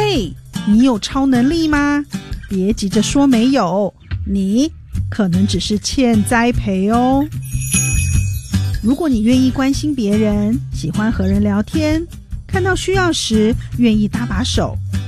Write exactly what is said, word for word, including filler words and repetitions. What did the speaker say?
嘿，你有超能力吗？别急着说没有，你可能只是欠栽培哦。如果你愿意关心别人，喜欢和人聊天，看到需要时愿意搭把手，